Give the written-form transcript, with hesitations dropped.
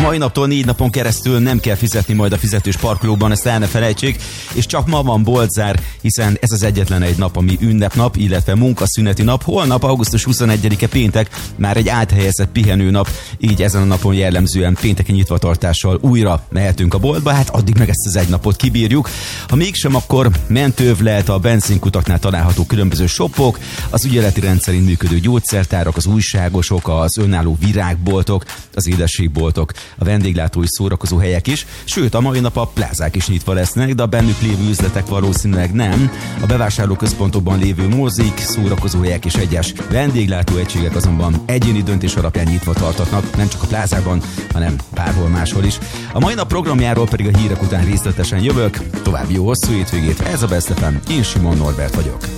mai naptól 4 napon keresztül nem kell fizetni majd a fizetős parkolóban, ezt el ne felejtsék, és csak ma van boltzár, hiszen ez az egyetlen egy nap, ami ünnepnap, illetve munkaszüneti nap. Holnap, augusztus 21-e péntek, már egy áthelyezett pihenőnap, így ezen a napon jellemzően pénteki nyitvatartással újra mehetünk a boltba, hát addig meg ezt az egy napot kibírjuk. Ha mégsem, akkor mentővlet, a benzinkutaknál található különböző shopok, az ügyeleti rendszerint működő gyógyszertárak, az újságosok, az önálló virágboltok, az édességboltok, a vendéglátó és szórakozó helyek is, sőt a mai nap a plázák is nyitva lesznek, de a bennük lévő üzletek valószínűleg nem. A bevásárlóközpontokban lévő mozik, szórakozó helyek és egyes vendéglátó egységek azonban egyéni döntés alapján nyitva tartatnak, nem csak a plázában, hanem bárhol máshol is. A mai nap programjáról pedig a hírek után részletesen jövök. További jó hosszú hétvégét, ez a Best FM, én Simon Norbert vagyok.